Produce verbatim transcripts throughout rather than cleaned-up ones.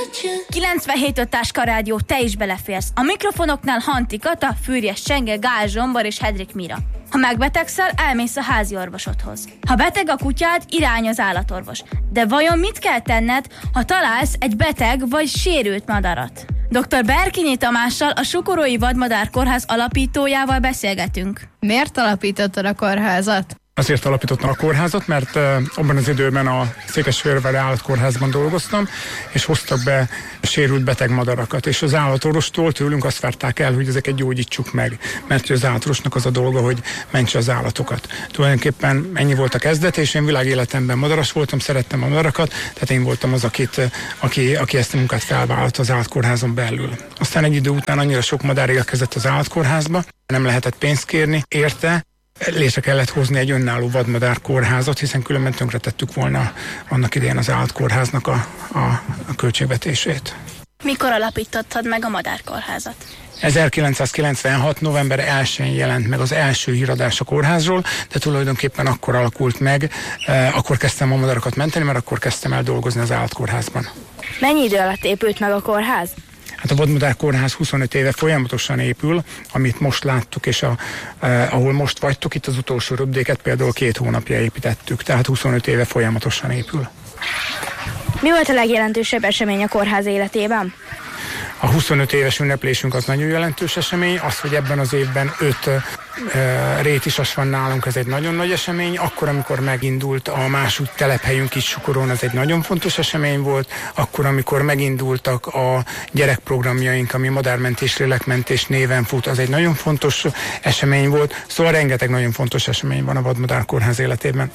kilencvenhét öt Táska Rádió, te is beleférsz. A mikrofonoknál Hanti Kata, Füriyes Csenge, Gál Zsombor és Hedrik Mira. Ha megbetegszel, elmész a házi orvosodhoz. Ha beteg a kutyád, irány az állatorvos. De vajon mit kell tenned, ha találsz egy beteg vagy sérült madarat? doktor Berkinyi Tamással, a Sokorói Vadmadár Kórház alapítójával beszélgetünk. Miért alapítottad a kórházat? Azért alapítottam a kórházat, mert uh, abban az időben a Székesfehérvári állatkórházban dolgoztam, és hoztak be sérült beteg madarakat, és az állatorvostól tőlünk azt várták el, hogy ezeket gyógyítsuk meg, mert az állatorvosnak az a dolga, hogy mentse az állatokat. Tulajdonképpen ennyi volt a kezdet, és én világéletemben madaras voltam, szerettem a madarakat, tehát én voltam az, akit, aki, aki ezt a munkát felvállalt az állatkórházon belül. Aztán egy idő után annyira sok madár érkezett az állatkórházba, nem lehetett pénzt kérni érte, létre kellett hozni egy önálló vadmadár kórházat, hiszen különben tönkretettük volna annak idején az állatkórháznak a, a, a költségvetését. Mikor alapítottad meg a madárkórházat? ezerkilencszázkilencvenhat. november elsején jelent meg az első híradás a kórházról, de tulajdonképpen akkor alakult meg, eh, akkor kezdtem a madarakat menteni, mert akkor kezdtem el dolgozni az állatkórházban. Mennyi idő alatt épült meg a kórház? Hát a Vadmadár Kórház huszonöt éve folyamatosan épül, amit most láttuk, és a, eh, ahol most vagytok, itt az utolsó röpdéket például két hónapja építettük, tehát huszonöt éve folyamatosan épül. Mi volt a legjelentősebb esemény a kórház életében? A huszonöt éves ünneplésünk az nagyon jelentős esemény, az, hogy ebben az évben öt uh, rétisas van nálunk, ez egy nagyon nagy esemény. Akkor, amikor megindult a második telephelyünk is Sokoron, ez egy nagyon fontos esemény volt. Akkor, amikor megindultak a gyerekprogramjaink, ami madármentés, lélekmentés néven fut, az egy nagyon fontos esemény volt. Szóval rengeteg nagyon fontos esemény van a Vadmadár Kórház életében.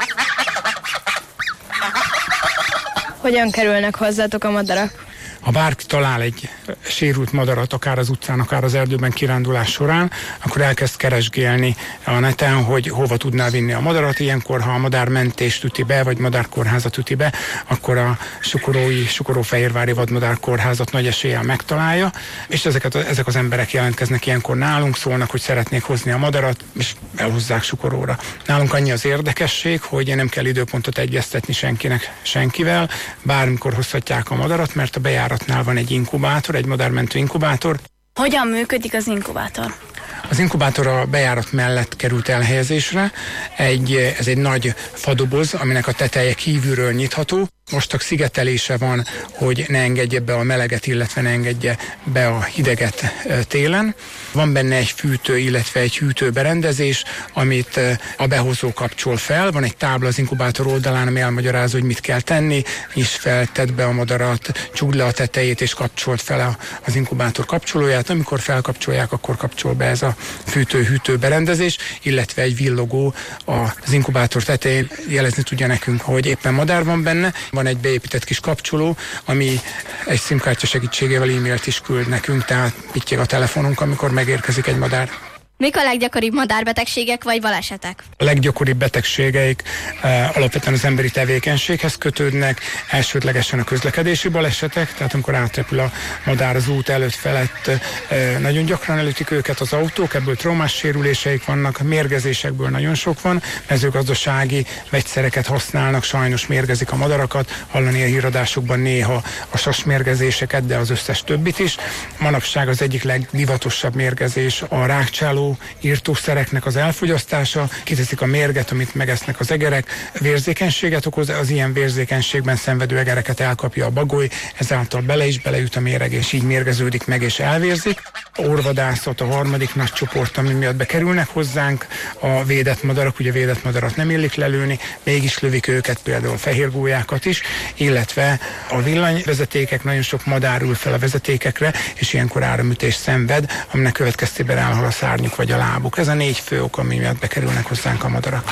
Hogyan kerülnek hozzátok a madarak? Ha bárki talál egy sérült madarat, akár az utcán, akár az erdőben kirándulás során, akkor elkezd keresgélni a neten, hogy hova tudná vinni a madarat. Ilyenkor, ha a madármentést üti be, vagy madárkórházat üti be, akkor a Sokorói, Sokorófehérvári Vadmadár Kórházat nagy eséllyel megtalálja, és ezeket, ezek az emberek jelentkeznek ilyenkor nálunk, szólnak, hogy szeretnék hozni a madarat, és elhozzák Sokoróra. Nálunk annyi az érdekesség, hogy nem kell időpontot egyeztetni senkinek, senkivel, bármikor hozhatják a madarat, mert a bejár van egy inkubátor, egy madármentő inkubátor. Hogyan működik az inkubátor? Az inkubátor a bejárat mellett került elhelyezésre. Egy, ez egy nagy fadoboz, aminek a teteje kívülről nyitható. Most csak szigetelése van, hogy ne engedje be a meleget, illetve ne engedje be a hideget télen. Van benne egy fűtő, illetve egy hűtőberendezés, amit a behozó kapcsol fel. Van egy tábla az inkubátor oldalán, ami elmagyarázza, hogy mit kell tenni. Nyisd fel, tedd be a madarat, csukd le a tetejét, és kapcsolt fel az inkubátor kapcsolóját. Amikor felkapcsolják, akkor kapcsol be ez a fűtő-hűtő berendezés, illetve egy villogó az inkubátor tetején jelezni tudja nekünk, hogy éppen madár van benne. Van egy beépített kis kapcsoló, ami egy SIM-kártya segítségével e-mailt is küld nekünk, tehát pittyeg a telefonunk, amikor megérkezik egy madár. Mik a leggyakoribb madárbetegségek vagy balesetek? A leggyakoribb betegségeik e, alapvetően az emberi tevékenységhez kötődnek, elsődlegesen a közlekedési balesetek, tehát amikor átrepül a madár az út előtt felett, e, nagyon gyakran elütik őket az autók, ebből traumás sérüléseik vannak, mérgezésekből nagyon sok van, mezőgazdasági vegyszereket használnak, sajnos mérgezik a madarakat, hallani a híradásokban néha a sasmérgezéseket, de az összes többit is. Manapság az egyik legdivatosabb mérgezés a rákcsáló írtószereknek az elfogyasztása, kiteszik a mérget, amit megesznek az egerek, vérzékenységet okoz, az ilyen vérzékenységben szenvedő egereket elkapja a bagoly, ezáltal bele is beleüt a méreg, és így mérgeződik meg és elvérzik. A orvadászat a harmadik nagy csoport, ami miatt bekerülnek hozzánk a védett madarak, ugye védett madarat nem illik lelőni, mégis lövik őket, például fehérgólyákat is, illetve a villanyvezetékek, nagyon sok madár ül fel a vezetékekre, és ilyenkor áramütés szenved, aminek következtében elhal a szárnyuk vagy a lábuk. Ez a négy fő ok, ami miatt bekerülnek hozzánk a madarak.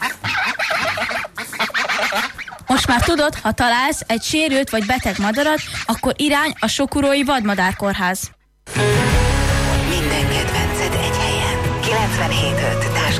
Most már tudod, ha találsz egy sérült vagy beteg madarat, akkor irány a Sokorói Vadmadár Kórház. Minden kedvenced egy helyen. kilencvenhét öt